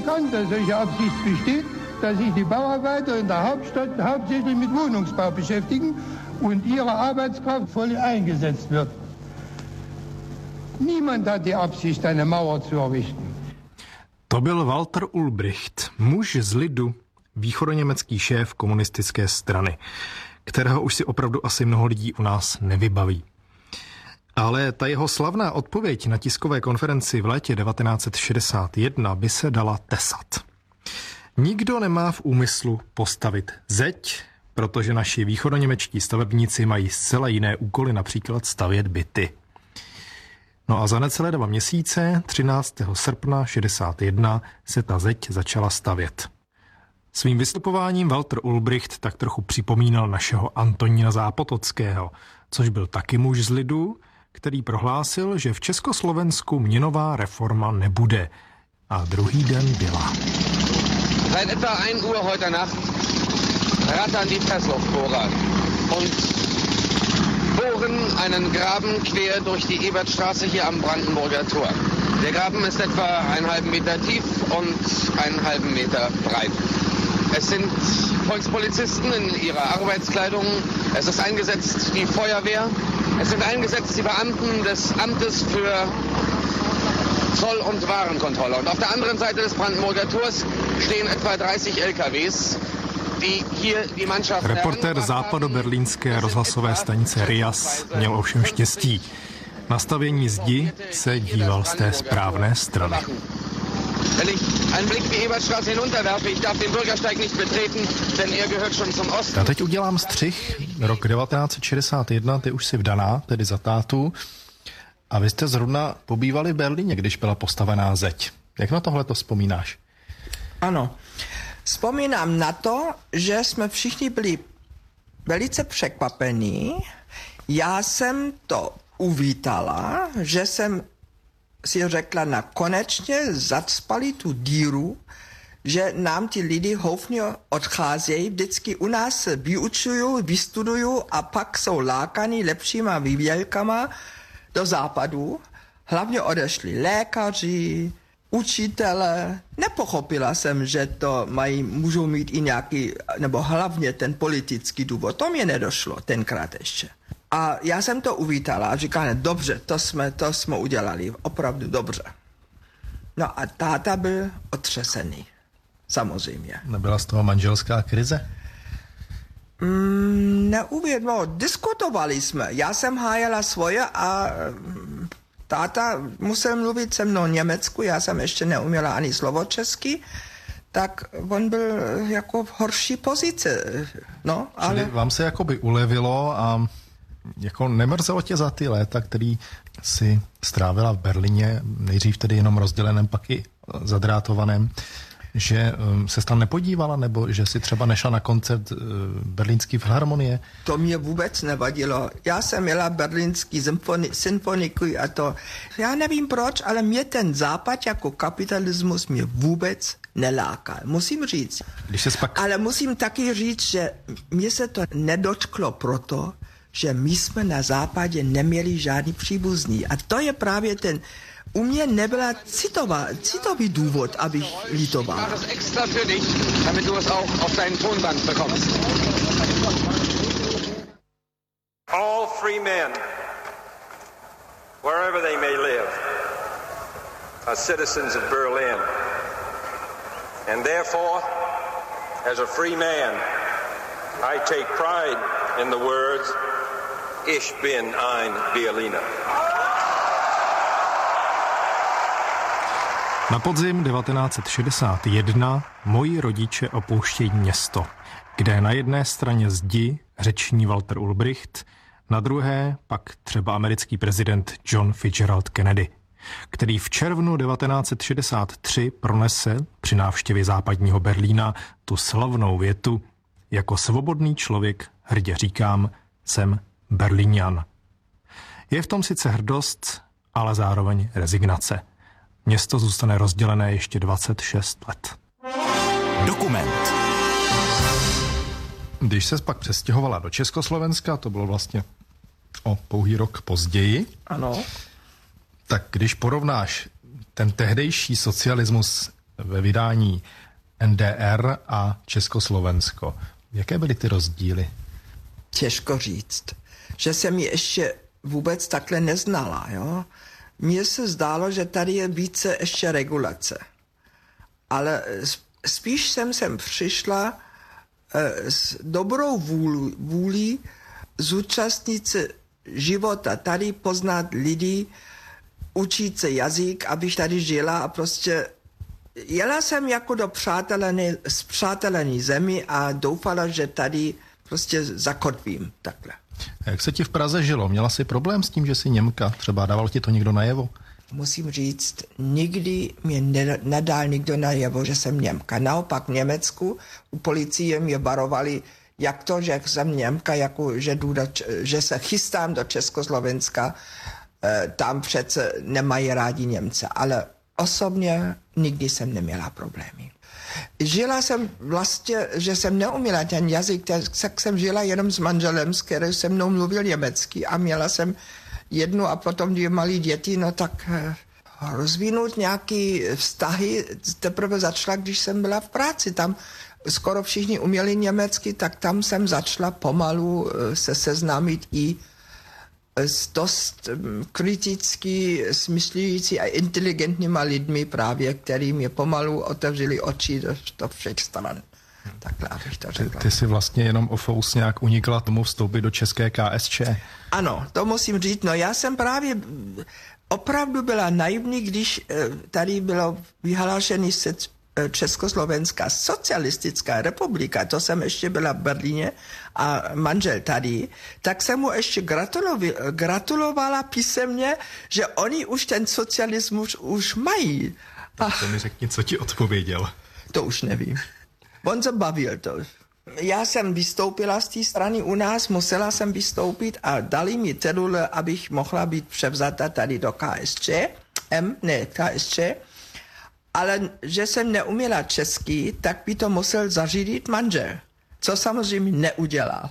bekannt, dass solche Absicht besteht, dass sich die Bauarbeiter in der Hauptstadt hauptsächlich mit Wohnungsbau beschäftigen und ihre Arbeitskraft voll eingesetzt wird. Niemand hat die Absicht, eine Mauer zu errichten. To byl Walter Ulbricht, muž z lidu, východoněmecký šéf komunistické strany, kterého už si opravdu asi mnoho lidí u nás nevybaví. Ale ta jeho slavná odpověď na tiskové konferenci v létě 1961 by se dala tesat. Nikdo nemá v úmyslu postavit zeď, protože naši východoněmečtí stavebníci mají zcela jiné úkoly, například stavět byty. No a za necelé 2 měsíce, 13. srpna 61, se ta zeď začala stavět. Svým vystupováním Walter Ulbricht tak trochu připomínal našeho Antonína Zápotockého, což byl taky muž z lidu, který prohlásil, že v Československu měnová reforma nebude. A druhý den byla. Seit etwa 1 Uhr heute Nacht rattern die Pressluftbohrer und bohren einen Graben quer durch die Ebertstraße hier am Brandenburger Tor. Der Graben ist etwa 1,5 Meter tief und 1,5 Meter breit. Es sind Volkspolizisten in ihrer Arbeitskleidung, es ist eingesetzt die Feuerwehr, es sind eingesetzt die Beamten des Amtes für Zoll- und Warenkontrolle. Und auf der anderen Seite des Brandenburger Tors stehen etwa 30 LKWs, die hier die Mannschaft... Reportér západoberlínské rozhlasové stanice RIAS měl ovšem štěstí. Na stavění zdi se díval z té správné strany. Wenn ich einen Blick die Ebertstraße hinunterwerfe, ich darf den Bürgersteig nicht betreten, denn er gehört schon zum Osten. Já teď udělám střih. Rok 1961, ty už jsi vdaná, tedy za tátu. A vy jste zrovna pobývali v Berlíně, když byla postavená zeď. Jak na tohle to vzpomínáš? Ano. Vzpomínám na to, že jsme všichni byli velice překvapení. Já jsem to uvítala, že jsem si řekla, na konečně zacpali tu díru, že nám ti lidi houfně odcházejí, vždycky u nás se vyučují, vystudují a pak jsou lákaní lepšíma vývělkama do západu. Hlavně odešli lékaři, učitele. Nepochopila jsem, že to můžou mít i nějaký, nebo hlavně ten politický důvod. To mě nedošlo tenkrát ještě. A já jsem to uvítala a říkala, dobře, to jsme udělali, opravdu dobře. No a táta byl otřesený, samozřejmě. Nebyla z toho manželská krize? Diskutovali jsme. Já jsem hájela svoje a táta musel mluvit se mnou německu, já jsem ještě neuměla ani slovo česky, tak on byl jako v horší pozici. No, ale... Čili vám se jakoby ulevilo a jako nemrzelo tě za ty léta, který si strávila v Berlíně, nejdřív tedy jenom rozděleném, pak i zadrátovaném, že se tam nepodívala, nebo že si třeba nešla na koncert berlínský filharmonie? To mě vůbec nevadilo. Já jsem měla berlínský symfoniku a to. Já nevím proč, ale mě ten západ jako kapitalismus mě vůbec nelákal. Musím říct. Ale musím taky říct, že mě se to nedotklo proto, že my jsme na západě neměli žádný příbuzný. A to je právě ten... U mě nebyla citový důvod, abych litoval. Ich mache es extra für dich, damit du es auch auf deinen Tonband bekommst. All free men, wherever they may live, are citizens of Berlin. And therefore, as a free man, I take pride in the words, Ich bin ein Berliner. Na podzim 1961 moji rodiče opouštějí město, kde na jedné straně zdi řeční Walter Ulbricht, na druhé pak třeba americký prezident John Fitzgerald Kennedy, který v červnu 1963 pronese při návštěvě západního Berlína tu slavnou větu: jako svobodný člověk hrdě říkám, jsem Berlíňan. Je v tom sice hrdost, ale zároveň rezignace. Město zůstane rozdělené ještě 26 let. Dokument. Když se pak přestěhovala do Československa, to bylo vlastně o pouhý rok později. Ano. Tak když porovnáš ten tehdejší socialismus ve vydání NDR a Československo. Jaké byly ty rozdíly? Těžko říct, že jsem ji ještě vůbec takhle neznala. Jo? Mně se zdálo, že tady je více ještě regulace. Ale spíš jsem sem přišla s dobrou vůlí zúčastnit se života, tady poznat lidi, učit se jazyk, abych tady žila a prostě jela jsem jako do spřátelený zemi a doufala, že tady prostě zakotvím takhle. A jak se ti v Praze žilo? Měla jsi problém s tím, že jsi Němka? Třeba dával ti to někdo najevo? Musím říct, nikdy mě nedal nikdo najevo, že jsem Němka. Naopak v Německu u policie mě varovali, jak to, že jsem Němka, jako že se chystám do Československa, tam přece nemají rádi Němce. Ale osobně nikdy jsem neměla problémy. Žila jsem vlastně, že jsem neuměla ten jazyk, tak jsem žila jenom s manželem, s kterým se mnou mluvil německy a měla jsem jednu a potom 2 malé děti, no tak rozvinout nějaký vztahy teprve začala, když jsem byla v práci. Tam skoro všichni uměli německy, tak tam jsem začala pomalu se seznámit i s dost kriticky smyslující a inteligentníma lidmi právě, který mě pomalu otevřeli oči do všech stran. Takhle, abych to řekla. Ty jsi vlastně jenom o fous nějak unikla tomu vstoupit do české KSČ. Ano, to musím říct. No já jsem právě opravdu byla naivní, když tady bylo vyhlášený Československá socialistická republika, to jsem ještě byla v Berlíně a manžel tady, tak jsem mu ještě gratulovala písemně, že oni už ten socialismus už mají. To mi řekni, co ti odpověděl. To už nevím. On se bavil to. Já jsem vystoupila z té strany u nás, musela jsem vystoupit a dali mi cedule, abych mohla být převzata tady do KSČ, ale že jsem neuměla česky, tak by to musel zařídit manžel, co samozřejmě neudělal.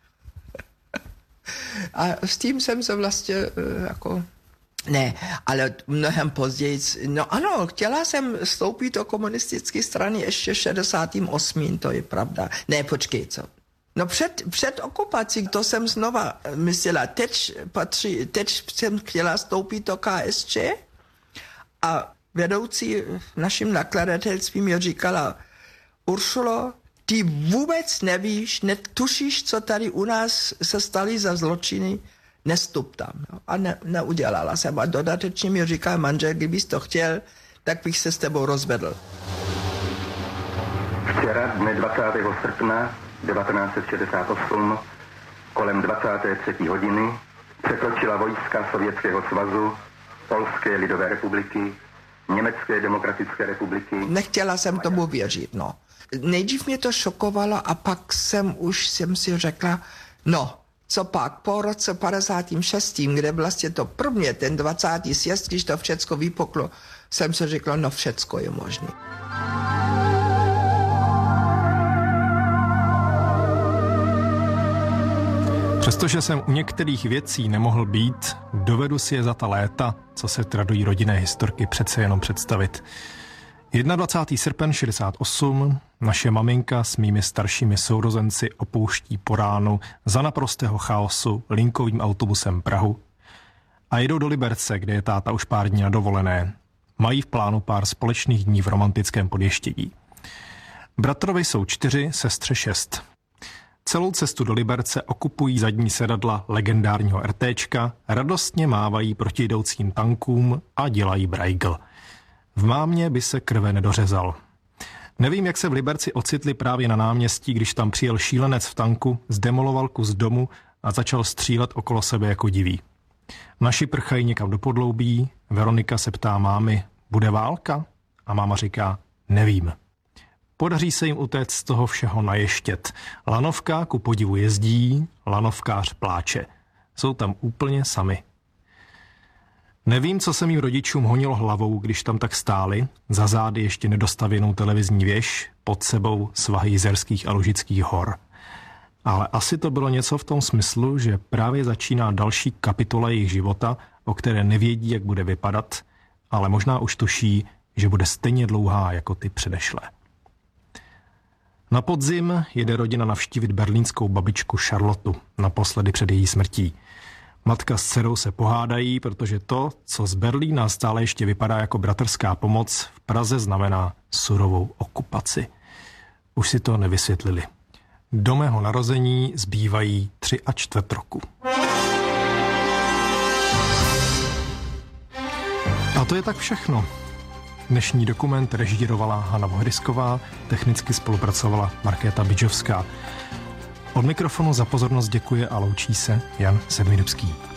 A s tím jsem se vlastně jako... Ne, ale mnohem později, no ano, chtěla jsem vstoupit do komunistické strany ještě 68. To je pravda. Ne, počkej, co? No před okupací, to jsem znova myslela, teď jsem chtěla vstoupit do KSČ a vedoucí v našem nakladatelství mi říkala, Uršulo, ty vůbec nevíš, netušíš, co tady u nás se staly za zločiny, nestup tam. A neudělala jsem. A dodatečně mi říká manžel, kdybys to chtěl, tak bych se s tebou rozvedl. Včera, dne 20. srpna 1968, kolem 23. hodiny, překročila vojska Sovětského svazu, Polské lidové republiky, Německé demokratické republiky. Nechtěla jsem tomu věřit, no. Nejdřív mě to šokovalo a pak jsem si řekla, no, co pak, po roce 56., kde vlastně to prvně, ten 20. sjezd, když to všecko vypuklo, jsem si řekla, no všecko je možné. Přestože jsem u některých věcí nemohl být, dovedu si je za ta léta, co se tradují rodinné historky, přece jenom představit. 21. srpen 68 naše maminka s mými staršími sourozenci opouští po ránu za naprostého chaosu linkovým autobusem Prahu a jedou do Liberce, kde je táta už pár dní na dovolené. Mají v plánu pár společných dní v romantickém Podještědí. Bratrovi jsou 4, sestře 6. Celou cestu do Liberce okupují zadní sedadla legendárního RTčka, radostně mávají proti jdoucím tankům a dělají brajgl. V mámě by se krve nedořezal. Nevím, jak se v Liberci ocitli právě na náměstí, když tam přijel šílenec v tanku, zdemoloval kus domu a začal střílet okolo sebe jako diví. Naši prchají někam do podloubí, Veronika se ptá mámy, bude válka? A máma říká, nevím. Podaří se jim utéct z toho všeho naještět. Lanovka ku podivu jezdí, lanovkář pláče. Jsou tam úplně sami. Nevím, co se mým rodičům honilo hlavou, když tam tak stáli, za zády ještě nedostavěnou televizní věž, pod sebou svahy Jizerských a Lužických hor. Ale asi to bylo něco v tom smyslu, že právě začíná další kapitola jejich života, o které nevědí, jak bude vypadat, ale možná už tuší, že bude stejně dlouhá jako ty předešlé. Na podzim jede rodina navštívit berlínskou babičku Charlotu, naposledy před její smrtí. Matka s dcerou se pohádají, protože to, co z Berlína stále ještě vypadá jako bratrská pomoc, v Praze znamená surovou okupaci. Už si to nevysvětlili. Do mého narození zbývají 3,25 roku. A to je tak všechno. Dnešní dokument režírovala Hana Vohrysková, technicky spolupracovala Markéta Bidžovská. Od mikrofonu za pozornost děkuje a loučí se Jan Sedmidubský.